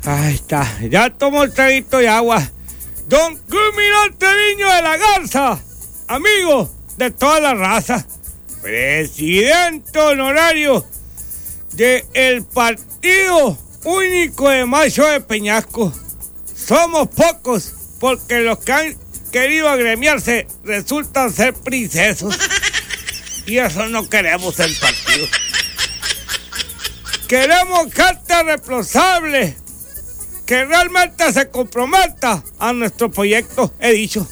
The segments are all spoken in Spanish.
Ahí está, ya tomo un traguito de agua. Don Criminal Treviño de la Garza, amigo de toda la raza, presidente honorario del Partido Único de Macho de Peñasco. Somos pocos porque los que han querido agremiarse resultan ser princesos. Y eso no queremos el partido. Queremos gente responsable que realmente se comprometa a nuestro proyecto, he dicho.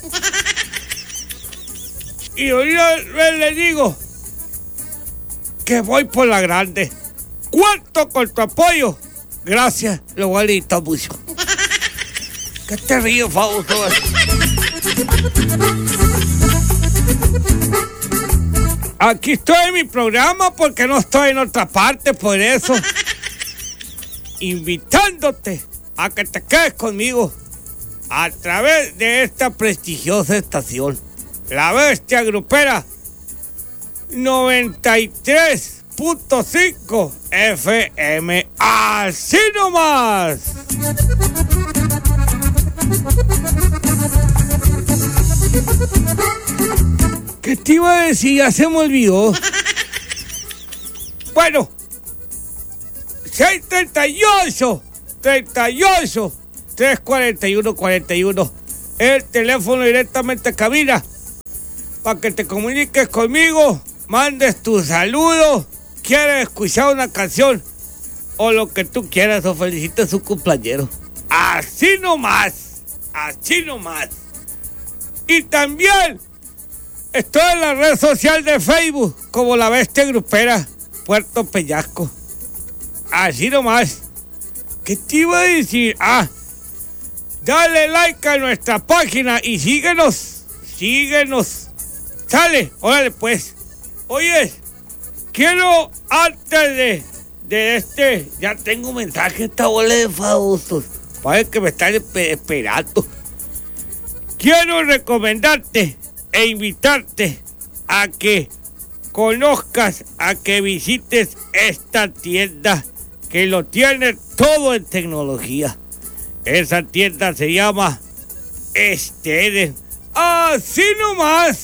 Y hoy le digo que voy por la grande. Cuento con tu apoyo. Gracias, lo voy a necesitar mucho. ¿Qué te ríes, Fausto? Aquí estoy en mi programa porque no estoy en otra parte, por eso. Invitándote a que te quedes conmigo a través de esta prestigiosa estación, La Bestia Grupera 93.5 FM. ¡Así nomás! ¿Qué te iba a decir? Ya se me olvidó. Bueno, 638 341 41. El teléfono directamente a cabina para que te comuniques conmigo, mandes tu saludo, quieres escuchar una canción o lo que tú quieras o felicites a su cumpleañero. Así nomás, así nomás. Y también estoy en la red social de Facebook como La Bestia Grupera Puerto Peñasco. Así nomás. ¿Qué te iba a decir? Dale like a nuestra página y síguenos. Sale, órale pues. Oye, quiero antes de ya tengo un mensaje, esta bola de famosos. Parece que me están esperando. Quiero recomendarte e invitarte a que conozcas, a que visites esta tienda que lo tiene todo en tecnología. Esa tienda se llama Steren. Así nomás.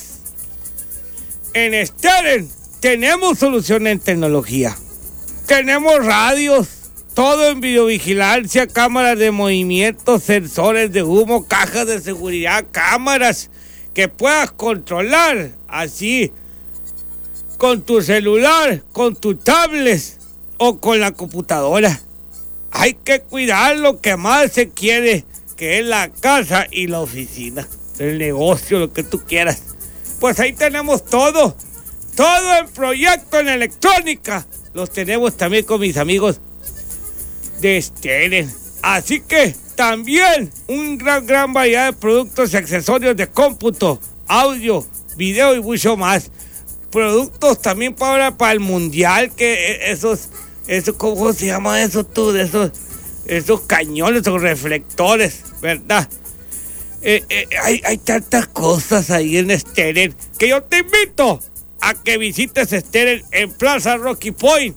En Steren tenemos soluciones en tecnología. Tenemos radios, todo en videovigilancia, cámaras de movimiento, sensores de humo, cajas de seguridad, cámaras que puedas controlar así con tu celular, con tu tablet o con la computadora. Hay que cuidar lo que más se quiere, que es la casa y la oficina, el negocio, lo que tú quieras. Pues ahí tenemos todo en proyecto en electrónica. Los tenemos también con mis amigos de Steren. Así que también un gran variedad de productos y accesorios de cómputo, audio, video y mucho más. Productos también para el mundial, que esos, ¿cómo se llama eso tú? De esos cañones o reflectores, ¿verdad? Hay tantas cosas ahí en Steren que yo te invito a que visites Steren en Plaza Rocky Point.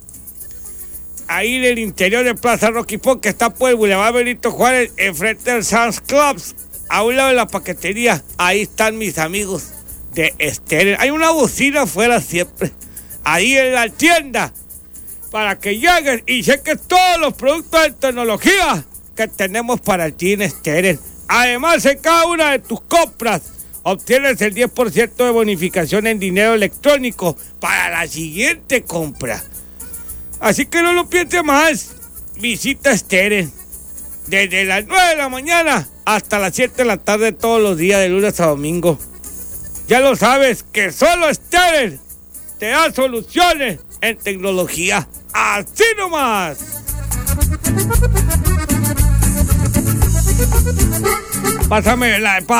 Ahí en el interior de Plaza Rocky Point, que está por el Boulevard Benito Juárez, enfrente del Sam's Clubs, a un lado de la paquetería. Ahí están mis amigos de Steren. Hay una bocina afuera siempre, ahí en la tienda, para que llegues y cheques todos los productos de tecnología que tenemos para ti en Steren. Además, en cada una de tus compras obtienes el 10% de bonificación en dinero electrónico para la siguiente compra. Así que no lo pienses más. Visita Steren desde las 9 de la mañana hasta las 7 de la tarde todos los días, de lunes a domingo. Ya lo sabes que solo Steren te da soluciones en tecnología. Así nomás. Pásame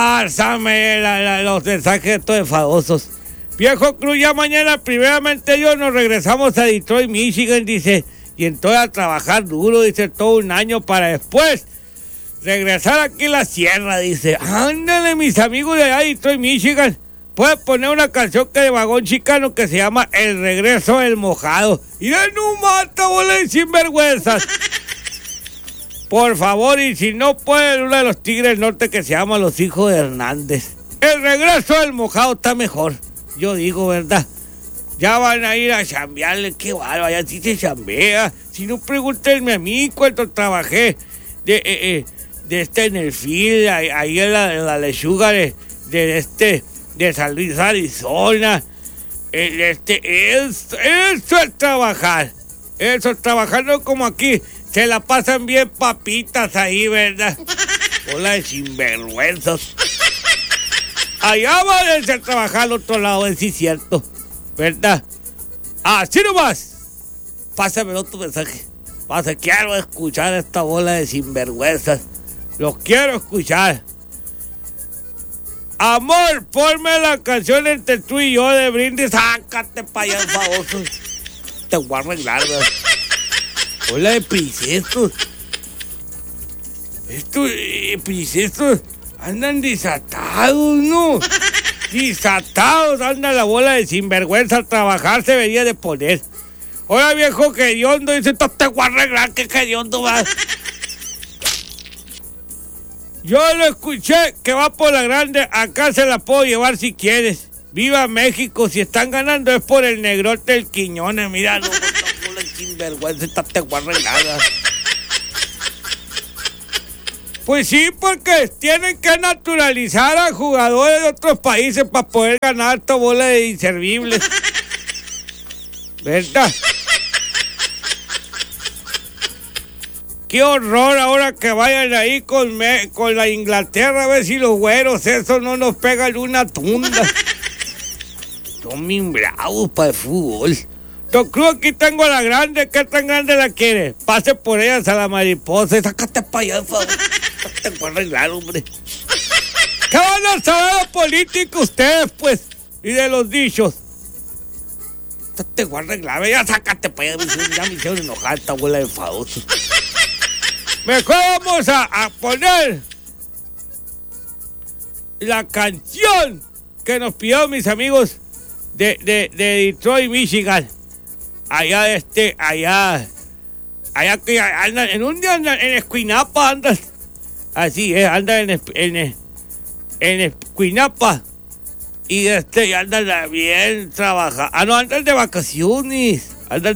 los mensajes estos enfadosos. Viejo Cruz, ya mañana, primeramente Dios, nos regresamos a Detroit, Michigan, dice. Y entonces a trabajar duro, dice, todo un año para después regresar aquí a la sierra, dice. Ándale, mis amigos de allá de Detroit, Michigan. Puedes poner una canción que de Vagón Chicano que se llama El Regreso del Mojado. Y de no mata, bola de sinvergüenzas. Por favor, y si no puede, uno de los Tigres del Norte que se llama Los Hijos de Hernández. El regreso del Mojado está mejor, yo digo, ¿verdad? Ya van a ir a chambearle, qué bárbaro, ya sí se chambea. Si no, pregúntenme a mí cuando trabajé en el field, ahí en la lechuga de San Luis, Arizona. Eso es trabajar. Eso es trabajar, no como aquí. Se la pasan bien papitas ahí, ¿verdad? Hola de sinvergüenzas. Allá van a trabajar al otro lado, es sí cierto, ¿verdad? Así nomás. Pásame otro mensaje. Quiero escuchar esta bola de sinvergüenzas. Los quiero escuchar. Amor, ponme la canción entre tú y yo de Brindis. Sácate pa' allá, famoso. Te voy a arreglar, ¿verdad? Hola de princesos. Estos princesos andan desatados, ¿no? Desatados, anda la bola de sinvergüenza. A trabajar se debería de poner. Hola, viejo queriondo. Dice, te voy a arreglar, que queriondo va. Yo lo escuché que va por la grande. Acá se la puedo llevar si quieres. Viva México. Si están ganando es por el negrote del Quiñones. Mira, no sinvergüenza, te voy a arreglar. Pues sí, porque tienen que naturalizar a jugadores de otros países para poder ganar esta bola de inservibles. ¿Verdad? Qué horror ahora que vayan ahí con la Inglaterra a ver si los güeros esos no nos pegan una tunda. Son bien bravos para el fútbol. Don Cruz, aquí tengo a la grande. ¿Qué tan grande la quiere? Pase por ellas a la mariposa. Sácate para allá, por favor. Te voy a arreglar, hombre. ¿Qué van a saber de política ustedes, pues? Y de los dichos. Te voy a arreglar. Ya sácate para allá. Ya me hicieron enojar esta bola de famosos. Mejor vamos a poner la canción que nos pidieron mis amigos de Detroit, Michigan. Allá que andan, en un día andan en Escuinapa, andan. Así es, andan en Escuinapa. Y andan bien trabajando. No, andan de vacaciones.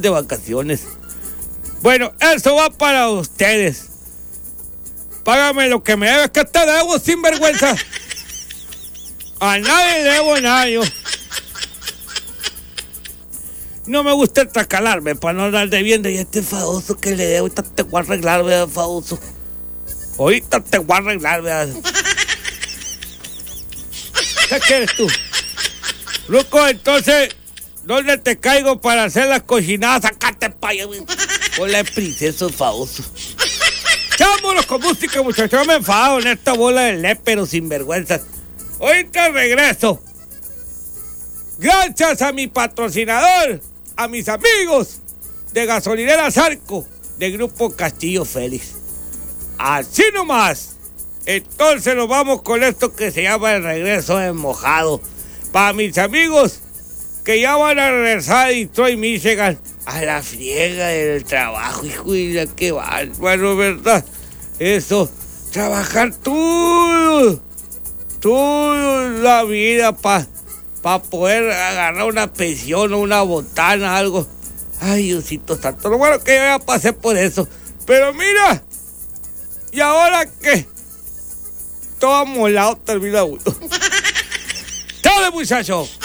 Bueno, eso va para ustedes. Págame lo que me debes, que te debo, sinvergüenza. A nadie debo nada, yo. No me gusta trascalarme para no andar debiendo. Y este famoso que le debo, ahorita te voy a arreglar, ¿verdad, famoso? Ahorita te voy a arreglar, ¿verdad? ¿Qué quieres tú? Ruco, entonces, ¿dónde te caigo para hacer las cochinadas? Sácate pa' allá, güey. Hola, princeso famoso. Vámonos con música, muchachos. Yo me enfado en esta bola de léperos sinvergüenzas. Ahorita regreso. Gracias a mi patrocinador, a mis amigos de Gasolinera Zarco, de Grupo Castillo Félix. Así nomás. Entonces nos vamos con esto que se llama el regreso del Mojado. Para mis amigos que ya van a regresar a Detroit, Michigan, a la friega del trabajo, hijo de qué bárbaro, ¿verdad? Eso, trabajar toda la vida para poder agarrar una pensión o una botana, algo. Ay, Diosito santo, lo bueno que yo ya pasé por eso. Pero mira, ¿y ahora qué? Todo amolado termina uno. ¡Dale, muchacho!